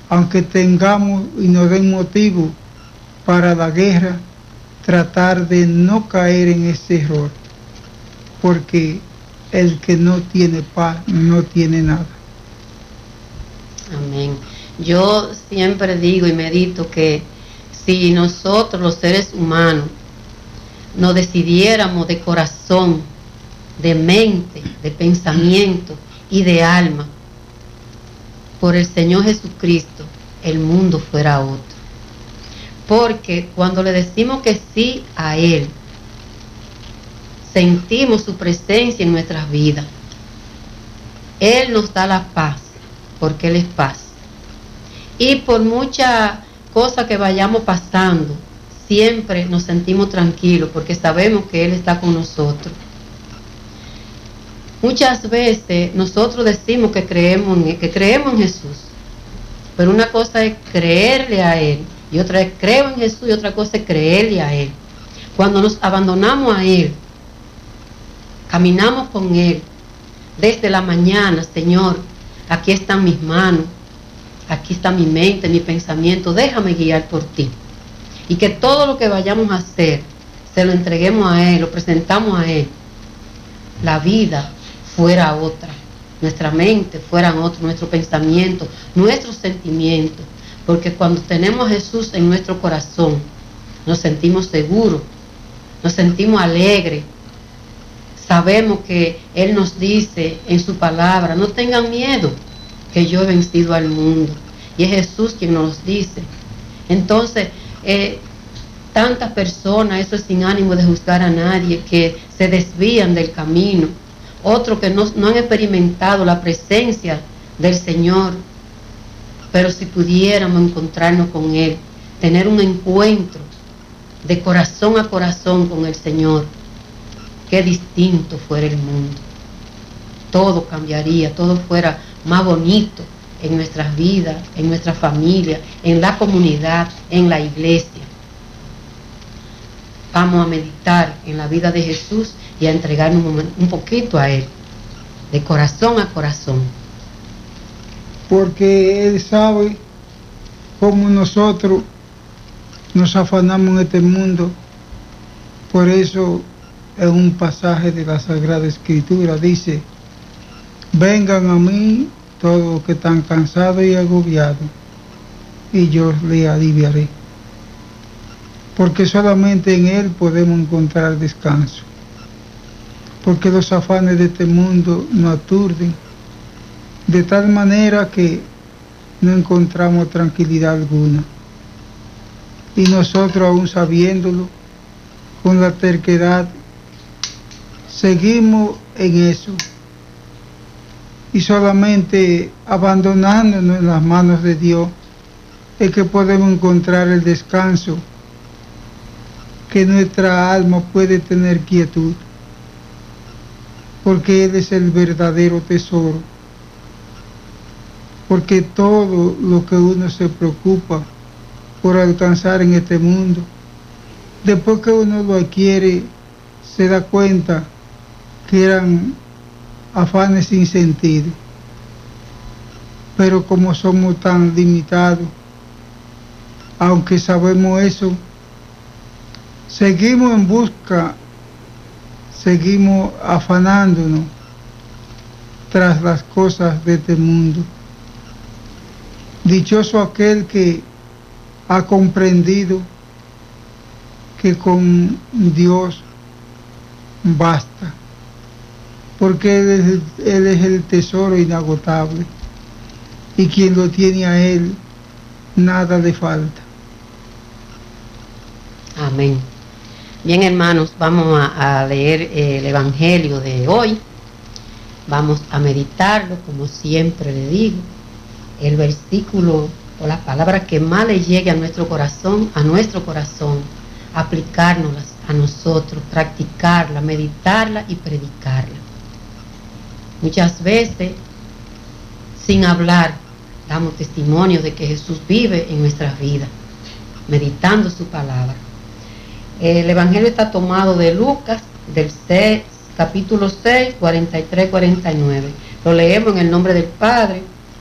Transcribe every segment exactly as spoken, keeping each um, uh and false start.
aunque tengamos y nos den motivo para la guerra, tratar de no caer en ese error, porque el que no tiene paz no tiene nada. Amén. Yo siempre digo y medito que si nosotros los seres humanos nos decidiéramos de corazón, de mente, de pensamiento y de alma por el Señor Jesucristo, el mundo fuera otro. Porque cuando le decimos que sí a Él, sentimos su presencia en nuestras vidas. Él nos da la paz, porque Él es paz. Y por muchas cosas que vayamos pasando, siempre nos sentimos tranquilos, porque sabemos que Él está con nosotros. Muchas veces nosotros decimos que creemos en, que creemos en Jesús, pero una cosa es creerle a Él, y otra es creo en Jesús, y otra cosa es creerle a Él. Cuando nos abandonamos a Él, caminamos con Él desde la mañana, Señor, aquí están mis manos, aquí está mi mente, mi pensamiento, déjame guiar por ti. Y que todo lo que vayamos a hacer, se lo entreguemos a Él, lo presentamos a Él. La vida fuera otra, nuestra mente fuera otra, nuestro pensamiento, nuestros sentimientos. Porque cuando tenemos a Jesús en nuestro corazón, nos sentimos seguros, nos sentimos alegres. Sabemos que Él nos dice en su palabra, no tengan miedo, que yo he vencido al mundo. Y es Jesús quien nos dice. Entonces, eh, tantas personas, eso es sin ánimo de juzgar a nadie, que se desvían del camino. Otros que no, no han experimentado la presencia del Señor. Pero si pudiéramos encontrarnos con Él, tener un encuentro de corazón a corazón con el Señor, qué distinto fuera el mundo. Todo cambiaría, todo fuera más bonito en nuestras vidas, en nuestra familia, en la comunidad, en la iglesia. Vamos a meditar en la vida de Jesús y a entregarnos un, un poquito a Él, de corazón a corazón. Porque Él sabe cómo nosotros nos afanamos en este mundo. Por eso en un pasaje de la Sagrada Escritura dice: vengan a mí todos los que están cansados y agobiados, y yo les aliviaré. Porque solamente en Él podemos encontrar descanso. Porque los afanes de este mundo nos aturden, de tal manera que no encontramos tranquilidad alguna. Y nosotros, aún sabiéndolo, con la terquedad, seguimos en eso. Y solamente abandonándonos en las manos de Dios es que podemos encontrar el descanso, que nuestra alma puede tener quietud, porque Él es el verdadero tesoro. Porque todo lo que uno se preocupa por alcanzar en este mundo, después que uno lo adquiere, se da cuenta que eran afanes sin sentido. Pero como somos tan limitados, aunque sabemos eso, seguimos en busca, seguimos afanándonos tras las cosas de este mundo. Dichoso aquel que ha comprendido que con Dios basta, porque Él es, el, Él es el tesoro inagotable, y quien lo tiene a Él, nada le falta. Amén. Bien, hermanos, vamos a, a leer el Evangelio de hoy. Vamos a meditarlo, como siempre le digo. El versículo o la palabra que más le llegue a nuestro corazón, a nuestro corazón, aplicárnoslas a nosotros, practicarla, meditarla y predicarla. Muchas veces, sin hablar, damos testimonio de que Jesús vive en nuestras vidas, meditando su palabra. El Evangelio está tomado de Lucas, del seis, capítulo seis, cuarenta y tres, cuarenta y nueve. Lo leemos en el nombre del Padre,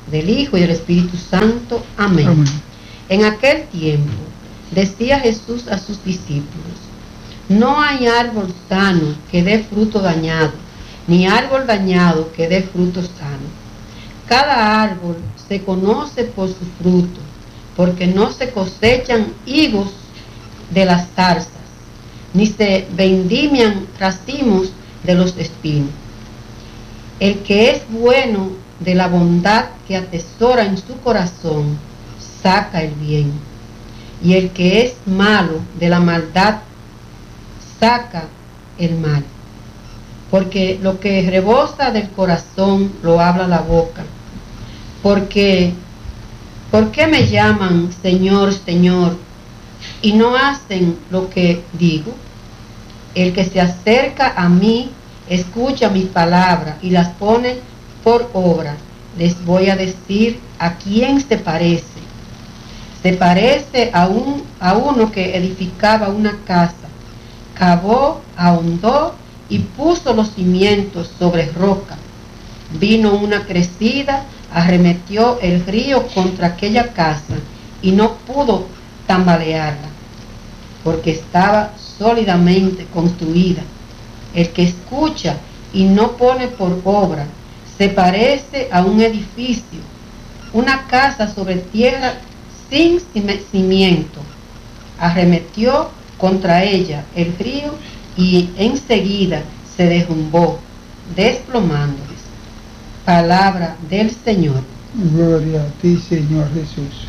del Hijo y del Espíritu Santo. Amén. Amén. En aquel tiempo decía Jesús a sus discípulos: no hay árbol sano que dé fruto dañado, ni árbol dañado que dé fruto sano. Cada árbol se conoce por su fruto, porque no se cosechan higos de las zarzas, ni se vendimian racimos de los espinos. El que es bueno de la bondad que atesora en su corazón, saca el bien, y el que es malo de la maldad, saca el mal. Porque lo que rebosa del corazón lo habla la boca. Porque, ¿por qué me llaman Señor, Señor, y no hacen lo que digo? El que se acerca a mí, escucha mis palabras y las pone por obra. Les voy a decir a quién se parece. Se parece a, un, a uno que edificaba una casa, cavó, ahondó y puso los cimientos sobre roca. Vino una crecida, arremetió el río contra aquella casa y no pudo tambalearla, porque estaba sólidamente construida. El que escucha y no pone por obra se parece a un edificio, una casa sobre tierra sin cimiento. Arremetió contra ella el río y enseguida se derrumbó, desplomándoles. Palabra del Señor. Gloria a ti, Señor Jesús.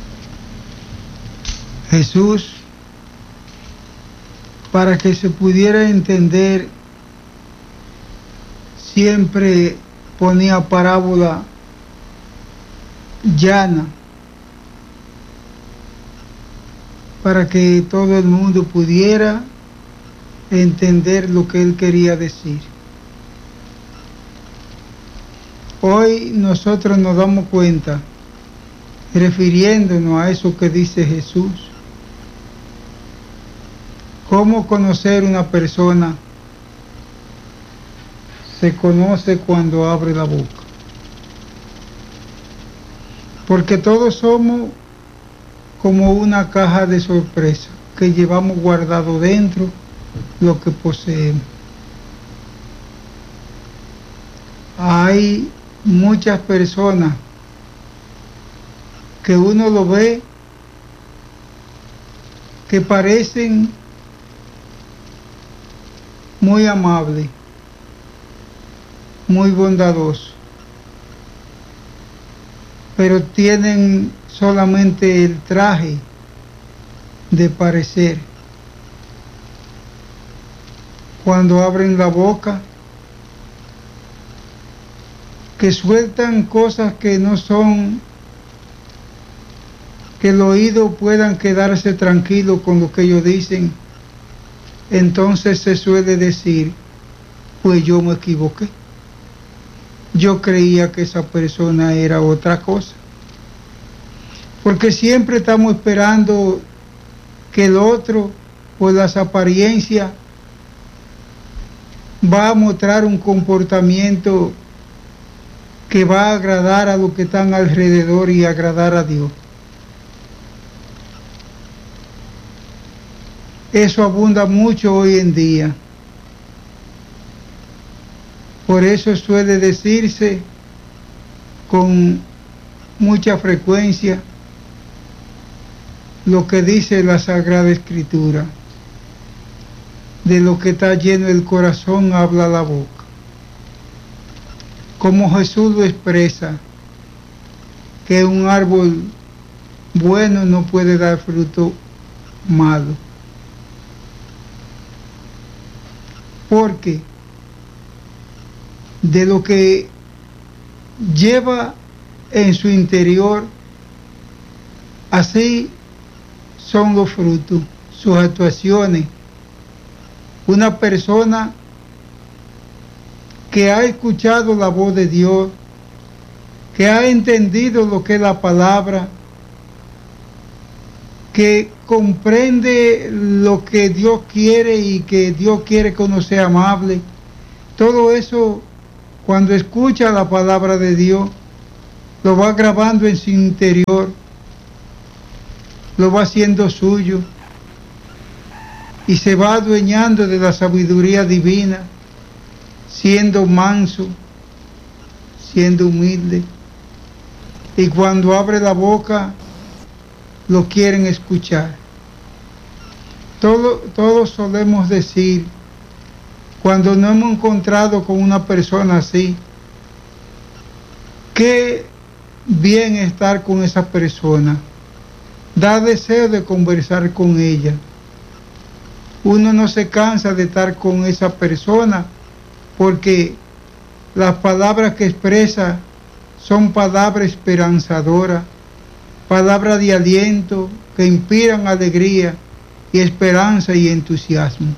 Jesús, para que se pudiera entender, siempre ponía parábola llana, para que todo el mundo pudiera entender lo que él quería decir. Hoy nosotros nos damos cuenta, refiriéndonos a eso que dice Jesús, cómo conocer una persona. Se conoce cuando abre la boca, porque todos somos como una caja de sorpresa que llevamos guardado dentro lo que poseemos. Hay muchas personas que uno lo ve que parecen muy amables, muy bondadosos, pero tienen solamente el traje de parecer. Cuando abren la boca, que sueltan cosas que no son, que el oído puedan quedarse tranquilo con lo que ellos dicen, entonces se suele decir: pues yo me equivoqué, yo creía que esa persona era otra cosa. Porque siempre estamos esperando que el otro, por las apariencias, va a mostrar un comportamiento que va a agradar a los que están alrededor y agradar a Dios. Eso abunda mucho hoy en día. Por eso suele decirse con mucha frecuencia lo que dice la Sagrada Escritura: de lo que está lleno el corazón habla la boca. Como Jesús lo expresa, que un árbol bueno no puede dar fruto malo. Porque de lo que lleva en su interior, así son los frutos, sus actuaciones. Una persona que ha escuchado la voz de Dios, que ha entendido lo que es la palabra, que comprende lo que Dios quiere y que Dios quiere que uno sea amable, todo eso, cuando escucha la palabra de Dios, lo va grabando en su interior, lo va haciendo suyo y se va adueñando de la sabiduría divina, siendo manso, siendo humilde. Y cuando abre la boca, lo quieren escuchar. Todo, todos solemos decir, cuando nos hemos encontrado con una persona así, qué bien estar con esa persona, da deseo de conversar con ella. Uno no se cansa de estar con esa persona porque las palabras que expresa son palabras esperanzadoras, palabras de aliento que inspiran alegría y esperanza y entusiasmo.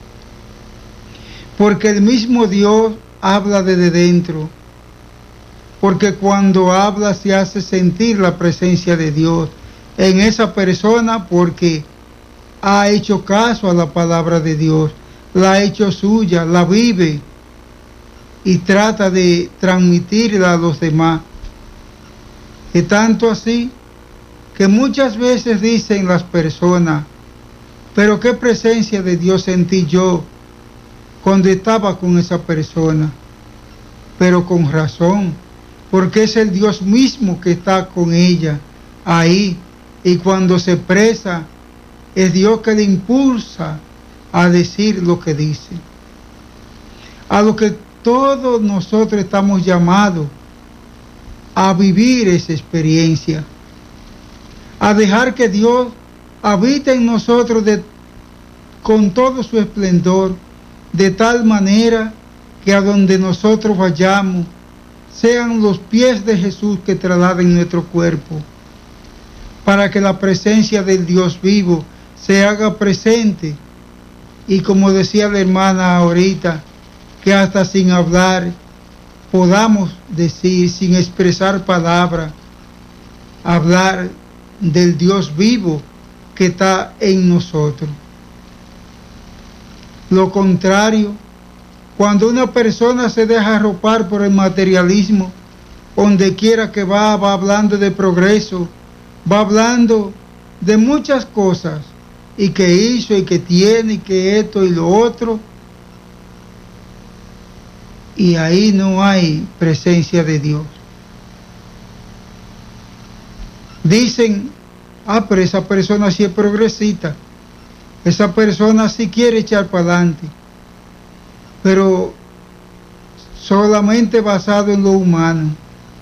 Porque el mismo Dios habla desde dentro, porque cuando habla se hace sentir la presencia de Dios en esa persona, porque ha hecho caso a la palabra de Dios, la ha hecho suya, la vive y trata de transmitirla a los demás. Y tanto así que muchas veces dicen las personas, pero qué presencia de Dios sentí yo cuando estaba con esa persona. Pero con razón, porque es el Dios mismo que está con ella ahí, y cuando se expresa es Dios que le impulsa a decir lo que dice. A lo que todos nosotros estamos llamados a vivir esa experiencia, a dejar que Dios habite en nosotros de, con todo su esplendor, de tal manera que a donde nosotros vayamos sean los pies de Jesús que trasladen nuestro cuerpo, para que la presencia del Dios vivo se haga presente. Y como decía la hermana ahorita, que hasta sin hablar podamos decir, sin expresar palabras, hablar del Dios vivo que está en nosotros. Lo contrario, cuando una persona se deja arropar por el materialismo, donde quiera que va, va hablando de progreso, va hablando de muchas cosas, y que hizo, y que tiene, y que esto y lo otro, y ahí no hay presencia de Dios. Dicen, ah, pero esa persona sí es progresista, esa persona sí quiere echar para adelante, pero solamente basado en lo humano.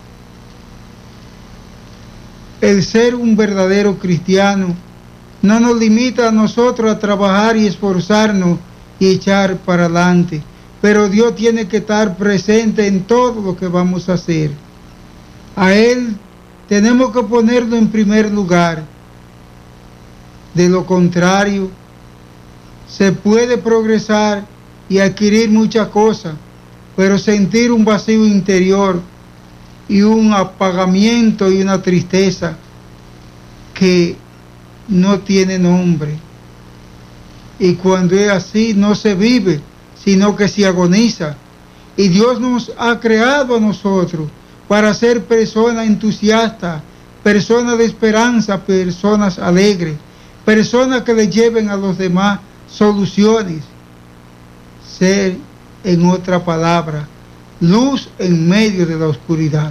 El ser un verdadero cristiano no nos limita a nosotros a trabajar y esforzarnos y echar para adelante, pero Dios tiene que estar presente en todo lo que vamos a hacer. A Él tenemos que ponerlo en primer lugar. De lo contrario, se puede progresar y adquirir muchas cosas, pero sentir un vacío interior y un apagamiento y una tristeza que no tiene nombre. Y cuando es así, no se vive, sino que se agoniza. Y Dios nos ha creado a nosotros para ser personas entusiastas, personas de esperanza, personas alegres, personas que le lleven a los demás soluciones. Ser, en otra palabra, luz en medio de la oscuridad.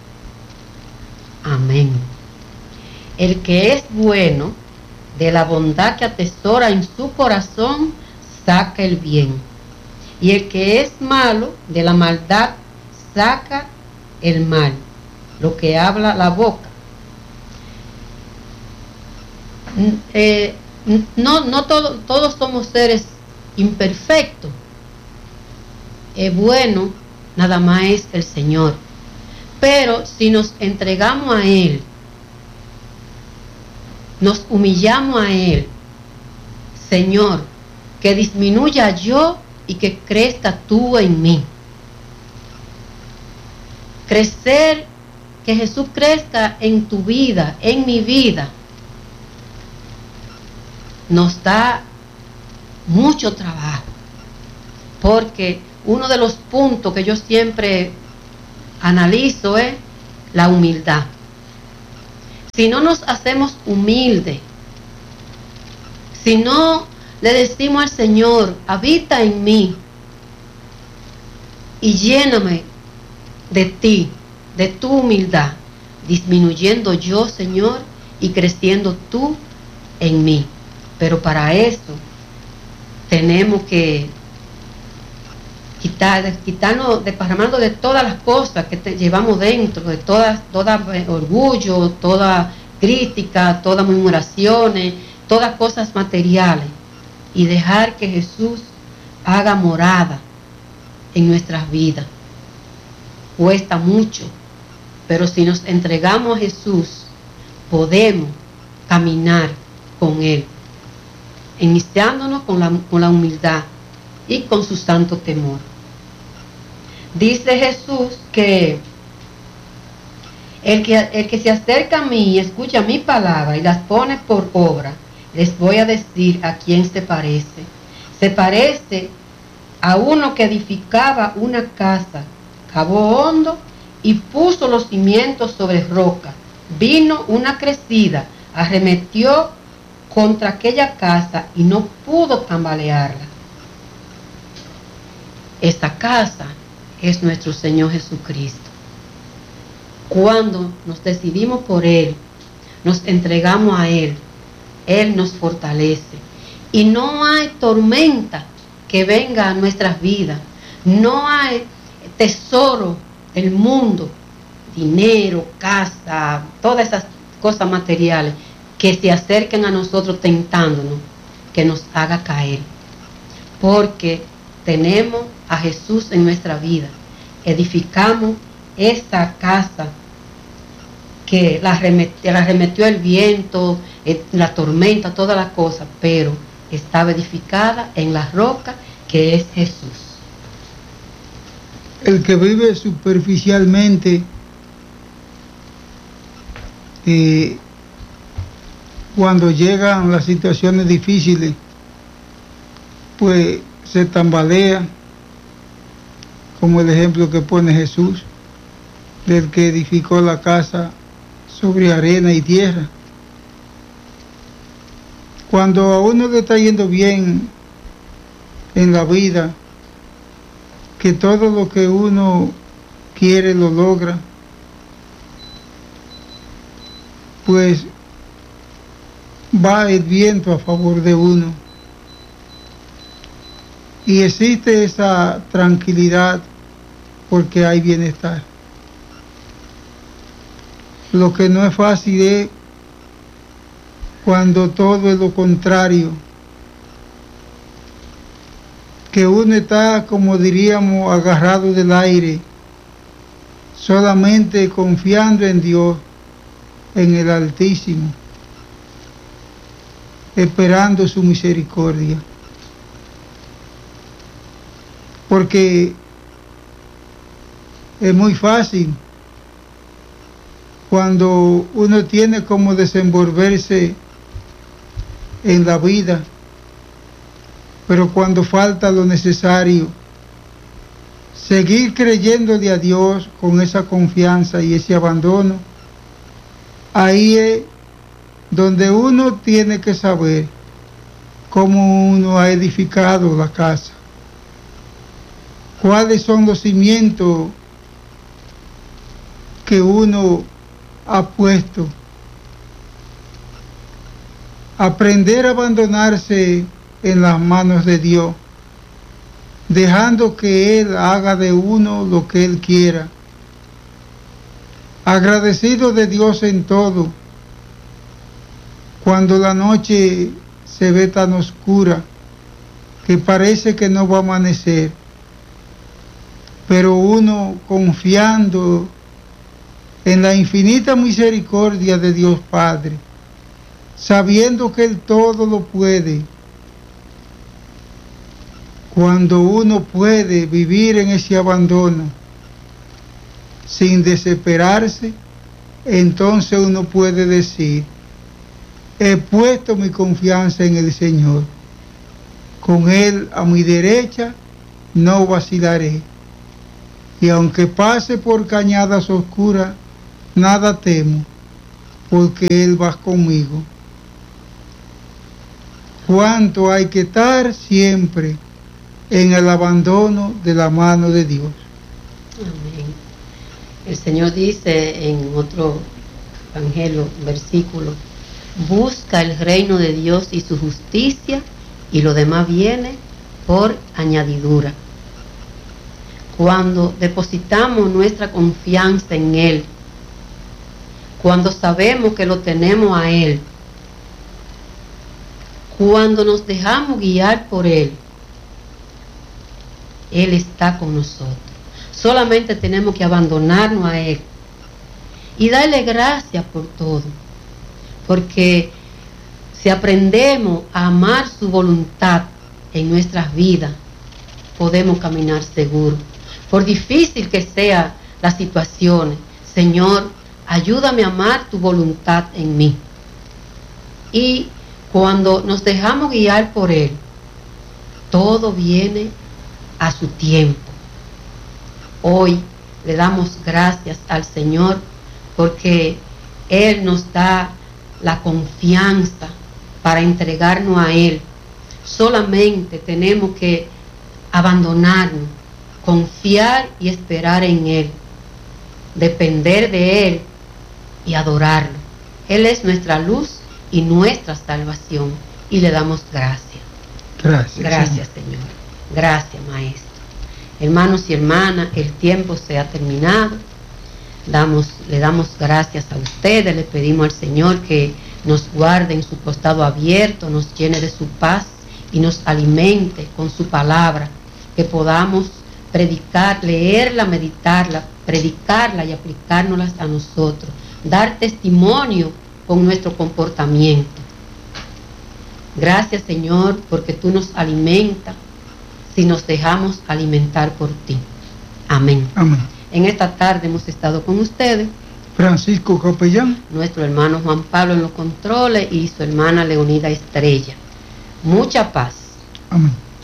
Amén. El que es bueno, de la bondad que atesora en su corazón, saca el bien. Y el que es malo, de la maldad, saca el mal, lo que habla la boca. Eh, no no todo, todos somos seres imperfectos. Es bueno, nada más es el Señor. Pero si nos entregamos a Él, nos humillamos a Él, Señor, que disminuya yo y que crezca tú en mí. Crecer, que Jesús crezca en tu vida, en mi vida, nos da mucho trabajo, porque uno de los puntos que yo siempre analizo es la humildad. Si no nos hacemos humildes, si no le decimos al Señor, habita en mí y lléname de ti, de tu humildad, disminuyendo yo, Señor, y creciendo tú en mí. Pero para eso tenemos que quitar, quitarnos, desparramando de todas las cosas que te llevamos dentro, de todas, toda orgullo, toda crítica, todas murmuraciones, todas cosas materiales, y dejar que Jesús haga morada en nuestras vidas. Cuesta mucho, pero si nos entregamos a Jesús, podemos caminar con Él, iniciándonos con la, con la humildad y con su santo temor. Dice Jesús que el que, el que se acerca a mí y escucha mi palabra y las pone por obra, les voy a decir a quién se parece. Se parece a uno que edificaba una casa, cavó hondo y puso los cimientos sobre roca. Vino una crecida, arremetió contra aquella casa y no pudo tambalearla. Esta casa es nuestro Señor Jesucristo. Cuando nos decidimos por Él, nos entregamos a Él, Él nos fortalece. Y no hay tormenta que venga a nuestras vidas. No hay tesoro del mundo, dinero, casa, todas esas cosas materiales que se acerquen a nosotros tentándonos, que nos haga caer. Porque tenemos a Jesús en nuestra vida. Edificamos esta casa que la arremetió, la arremetió el viento, la tormenta, todas las cosas, pero estaba edificada en la roca que es Jesús. El que vive superficialmente, eh, cuando llegan las situaciones difíciles, pues se tambalea, como el ejemplo que pone Jesús, del que edificó la casa sobre arena y tierra. Cuando a uno le está yendo bien en la vida, que todo lo que uno quiere lo logra, pues va el viento a favor de uno. Y existe esa tranquilidad porque hay bienestar. Lo que no es fácil es cuando todo es lo contrario, que uno está, como diríamos, agarrado del aire, solamente confiando en Dios, en el Altísimo, esperando su misericordia. Porque es muy fácil cuando uno tiene como desenvolverse en la vida, pero cuando falta lo necesario, seguir creyéndole a Dios con esa confianza y ese abandono, ahí es donde uno tiene que saber cómo uno ha edificado la casa, cuáles son los cimientos que uno ha puesto. Aprender a abandonarse en las manos de Dios, dejando que Él haga de uno lo que Él quiera. Agradecido de Dios en todo. Cuando la noche se ve tan oscura que parece que no va a amanecer, pero uno confiando en la infinita misericordia de Dios Padre, sabiendo que Él todo lo puede. Cuando uno puede vivir en ese abandono sin desesperarse, entonces uno puede decir: he puesto mi confianza en el Señor. Con Él a mi derecha no vacilaré. Y aunque pase por cañadas oscuras, nada temo, porque Él va conmigo. Cuánto hay que estar siempre en el abandono de la mano de Dios. Amén. El Señor dice en otro evangelio, versículo, busca el reino de Dios y su justicia, y lo demás viene por añadidura. Cuando depositamos nuestra confianza en Él, cuando sabemos que lo tenemos a Él, cuando nos dejamos guiar por Él, Él está con nosotros. Solamente tenemos que abandonarnos a Él y darle gracias por todo, porque si aprendemos a amar su voluntad en nuestras vidas, podemos caminar seguros. Por difícil que sean las situaciones, Señor, ayúdame a amar tu voluntad en mí. Y cuando nos dejamos guiar por Él, todo viene a su tiempo. Hoy le damos gracias al Señor porque Él nos da la confianza para entregarnos a Él. Solamente tenemos que abandonarnos, confiar y esperar en Él, depender de Él y adorarlo. Él es nuestra luz y nuestra salvación, y le damos gracias. Gracias, Gracias, Señor. Señor. Gracias, Maestro. Hermanos y hermanas, el tiempo se ha terminado. Damos, le damos gracias a ustedes, le pedimos al Señor que nos guarde en su costado abierto, nos llene de su paz y nos alimente con su palabra, que podamos predicar, leerla, meditarla, predicarla y aplicárnoslas a nosotros, dar testimonio con nuestro comportamiento. Gracias, Señor, porque tú nos alimentas si nos dejamos alimentar por ti. Amén. Amén. En esta tarde hemos estado con ustedes Francisco Capellán, nuestro hermano Juan Pablo en los controles y su hermana Leonida Estrella. Mucha paz. amén.